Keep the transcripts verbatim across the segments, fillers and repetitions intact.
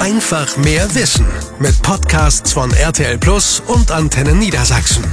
Einfach mehr Wissen mit Podcasts von R T L Plus und Antenne Niedersachsen.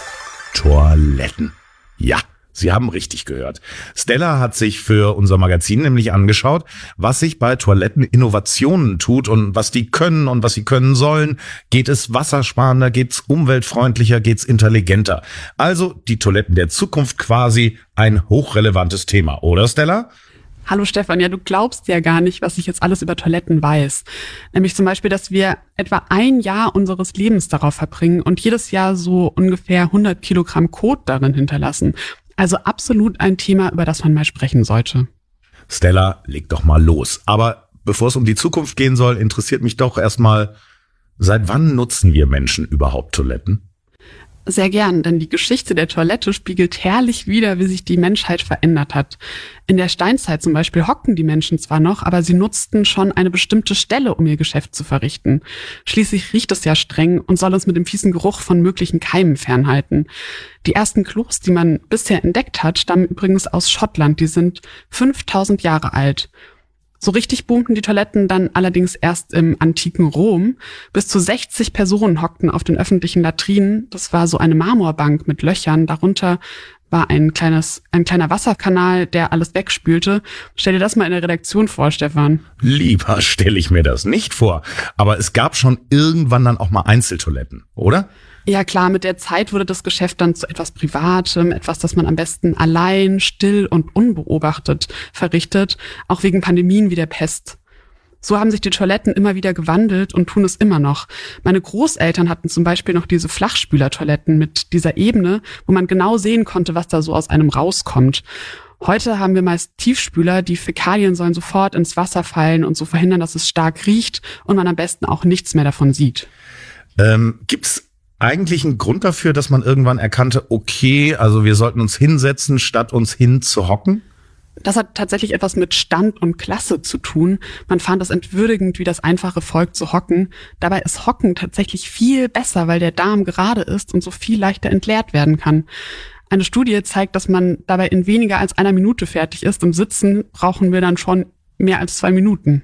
Toiletten. Ja, Sie haben richtig gehört. Stella hat sich für unser Magazin nämlich angeschaut, was sich bei Toiletten Innovationen tut und was die können und was sie können sollen. Geht es wassersparender, geht's umweltfreundlicher, geht's intelligenter? Also die Toiletten der Zukunft quasi ein hochrelevantes Thema, oder Stella? Hallo Stefan, ja, du glaubst ja gar nicht, was ich jetzt alles über Toiletten weiß. Nämlich zum Beispiel, dass wir etwa ein Jahr unseres Lebens darauf verbringen und jedes Jahr so ungefähr hundert Kilogramm Kot darin hinterlassen. Also absolut ein Thema, über das man mal sprechen sollte. Stella, leg doch mal los. Aber bevor es um die Zukunft gehen soll, interessiert mich doch erstmal, seit wann nutzen wir Menschen überhaupt Toiletten? Sehr gern, denn die Geschichte der Toilette spiegelt herrlich wider, wie sich die Menschheit verändert hat. In der Steinzeit zum Beispiel hockten die Menschen zwar noch, aber sie nutzten schon eine bestimmte Stelle, um ihr Geschäft zu verrichten. Schließlich riecht es ja streng und soll uns mit dem fiesen Geruch von möglichen Keimen fernhalten. Die ersten Klos, die man bisher entdeckt hat, stammen übrigens aus Schottland. Die sind fünftausend Jahre alt. So richtig boomten die Toiletten dann allerdings erst im antiken Rom. Bis zu sechzig Personen hockten auf den öffentlichen Latrinen. Das war so eine Marmorbank mit Löchern. Darunter war ein kleines, ein kleiner Wasserkanal, der alles wegspülte. Stell dir das mal in der Redaktion vor, Stefan. Lieber stelle ich mir das nicht vor. Aber es gab schon irgendwann dann auch mal Einzeltoiletten, oder? Ja klar, mit der Zeit wurde das Geschäft dann zu etwas Privatem, etwas, das man am besten allein, still und unbeobachtet verrichtet, auch wegen Pandemien wie der Pest. So haben sich die Toiletten immer wieder gewandelt und tun es immer noch. Meine Großeltern hatten zum Beispiel noch diese Flachspülertoiletten mit dieser Ebene, wo man genau sehen konnte, was da so aus einem rauskommt. Heute haben wir meist Tiefspüler, die Fäkalien sollen sofort ins Wasser fallen und so verhindern, dass es stark riecht und man am besten auch nichts mehr davon sieht. Ähm, gibt's eigentlich ein Grund dafür, dass man irgendwann erkannte, okay, also wir sollten uns hinsetzen, statt uns hinzuhocken? Das hat tatsächlich etwas mit Stand und Klasse zu tun. Man fand es entwürdigend, wie das einfache Volk zu hocken. Dabei ist Hocken tatsächlich viel besser, weil der Darm gerade ist und so viel leichter entleert werden kann. Eine Studie zeigt, dass man dabei in weniger als einer Minute fertig ist. Im Sitzen brauchen wir dann schon mehr als zwei Minuten.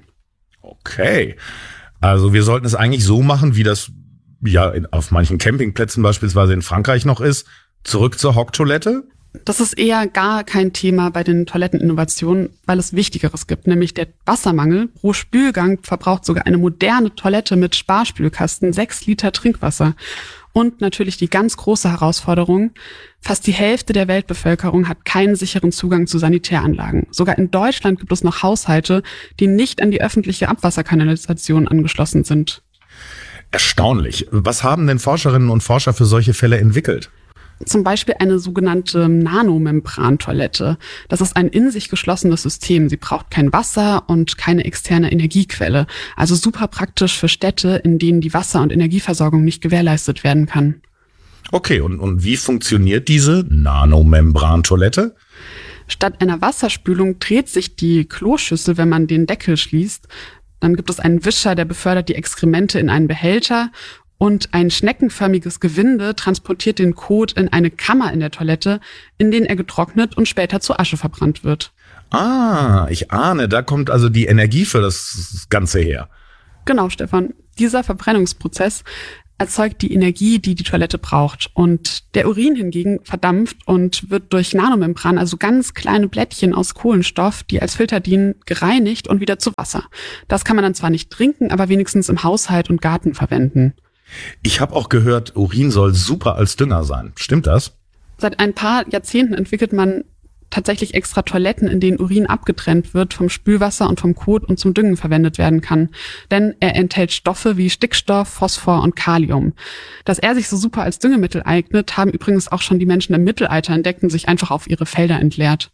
Okay, also wir sollten es eigentlich so machen, wie das ja in, auf manchen Campingplätzen beispielsweise in Frankreich noch ist, zurück zur Hocktoilette? Das ist eher gar kein Thema bei den Toiletteninnovationen, weil es Wichtigeres gibt, nämlich der Wassermangel. Pro Spülgang verbraucht sogar eine moderne Toilette mit Sparspülkasten sechs Liter Trinkwasser. Und natürlich die ganz große Herausforderung, fast die Hälfte der Weltbevölkerung hat keinen sicheren Zugang zu Sanitäranlagen. Sogar in Deutschland gibt es noch Haushalte, die nicht an die öffentliche Abwasserkanalisation angeschlossen sind. Erstaunlich. Was haben denn Forscherinnen und Forscher für solche Fälle entwickelt? Zum Beispiel eine sogenannte Nanomembrantoilette. Das ist ein in sich geschlossenes System. Sie braucht kein Wasser und keine externe Energiequelle. Also super praktisch für Städte, in denen die Wasser- und Energieversorgung nicht gewährleistet werden kann. Okay, und, und wie funktioniert diese Nanomembrantoilette? Statt einer Wasserspülung dreht sich die Kloschüssel, wenn man den Deckel schließt. Dann gibt es einen Wischer, der befördert die Exkremente in einen Behälter und ein schneckenförmiges Gewinde transportiert den Kot in eine Kammer in der Toilette, in denen er getrocknet und später zu Asche verbrannt wird. Ah, ich ahne, da kommt also die Energie für das Ganze her. Genau, Stefan. Dieser Verbrennungsprozess erzeugt die Energie, die die Toilette braucht. Und der Urin hingegen verdampft und wird durch Nanomembran, also ganz kleine Blättchen aus Kohlenstoff, die als Filter dienen, gereinigt und wieder zu Wasser. Das kann man dann zwar nicht trinken, aber wenigstens im Haushalt und Garten verwenden. Ich habe auch gehört, Urin soll super als Dünger sein. Stimmt das? Seit ein paar Jahrzehnten entwickelt man tatsächlich extra Toiletten, in denen Urin abgetrennt wird vom Spülwasser und vom Kot und zum Düngen verwendet werden kann. Denn er enthält Stoffe wie Stickstoff, Phosphor und Kalium. Dass er sich so super als Düngemittel eignet, haben übrigens auch schon die Menschen im Mittelalter entdeckt und sich einfach auf ihre Felder entleert.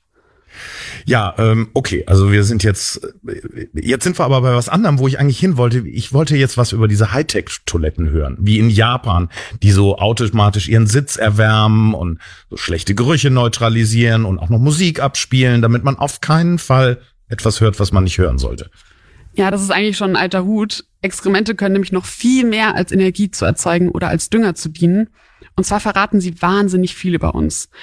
Ja, ähm, okay, also wir sind jetzt, jetzt sind wir aber bei was anderem, wo ich eigentlich hin wollte. Ich wollte jetzt was über diese Hightech-Toiletten hören, wie in Japan, die so automatisch ihren Sitz erwärmen und so schlechte Gerüche neutralisieren und auch noch Musik abspielen, damit man auf keinen Fall etwas hört, was man nicht hören sollte. Ja, das ist eigentlich schon ein alter Hut. Exkremente können nämlich noch viel mehr als Energie zu erzeugen oder als Dünger zu dienen. Und zwar verraten sie wahnsinnig viel über uns.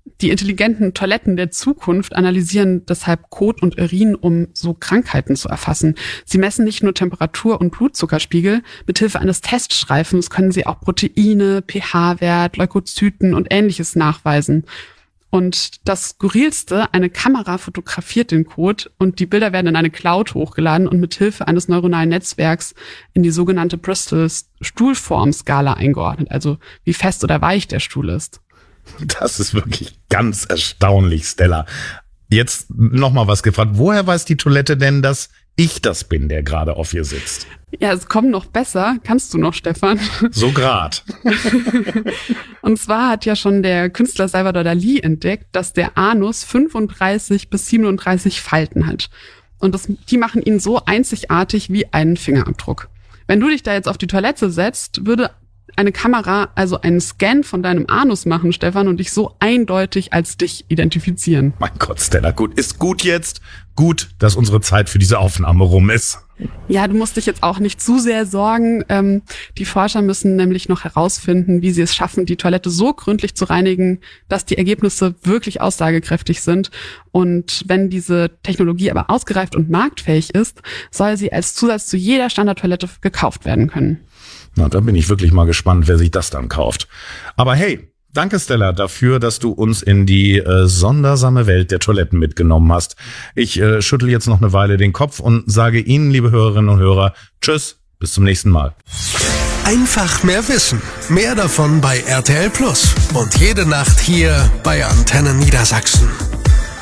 Die intelligenten Toiletten der Zukunft analysieren deshalb Kot und Urin, um so Krankheiten zu erfassen. Sie messen nicht nur Temperatur und Blutzuckerspiegel. Mithilfe eines Teststreifens können sie auch Proteine, pH-Wert, Leukozyten und Ähnliches nachweisen. Und das Skurrilste, eine Kamera fotografiert den Kot und die Bilder werden in eine Cloud hochgeladen und mithilfe eines neuronalen Netzwerks in die sogenannte Bristol-Stuhlform-Skala eingeordnet, also wie fest oder weich der Stuhl ist. Das ist wirklich ganz erstaunlich, Stella. Jetzt noch mal was gefragt. Woher weiß die Toilette denn, dass ich das bin, der gerade auf ihr sitzt? Ja, es kommt noch besser. Kannst du noch, Stefan? So grad. Und zwar hat ja schon der Künstler Salvador Dalí entdeckt, dass der Anus fünfunddreißig bis siebenunddreißig Falten hat. Und das, die machen ihn so einzigartig wie einen Fingerabdruck. Wenn du dich da jetzt auf die Toilette setzt, würde eine Kamera also einen Scan von deinem Anus machen, Stefan, und dich so eindeutig als dich identifizieren. Mein Gott, Stella, gut, ist gut jetzt. Gut, dass unsere Zeit für diese Aufnahme rum ist. Ja, du musst dich jetzt auch nicht zu sehr sorgen. Ähm, die Forscher müssen nämlich noch herausfinden, wie sie es schaffen, die Toilette so gründlich zu reinigen, dass die Ergebnisse wirklich aussagekräftig sind. Und wenn diese Technologie aber ausgereift und marktfähig ist, soll sie als Zusatz zu jeder Standardtoilette gekauft werden können. Na, da bin ich wirklich mal gespannt, wer sich das dann kauft. Aber hey, danke Stella dafür, dass du uns in die äh, sondersame Welt der Toiletten mitgenommen hast. Ich äh, schüttel jetzt noch eine Weile den Kopf und sage Ihnen, liebe Hörerinnen und Hörer, tschüss, bis zum nächsten Mal. Einfach mehr Wissen. Mehr davon bei R T L Plus. Und jede Nacht hier bei Antenne Niedersachsen.